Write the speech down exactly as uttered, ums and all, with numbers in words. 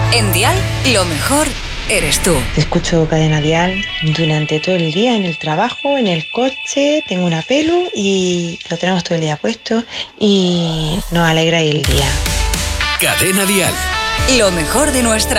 En Dial, lo mejor eres tú. Te escucho Cadena Dial durante todo el día, en el trabajo, en el coche, tengo una pelu y lo tenemos todo el día puesto y nos alegra el día. Cadena Dial. Lo mejor de nuestra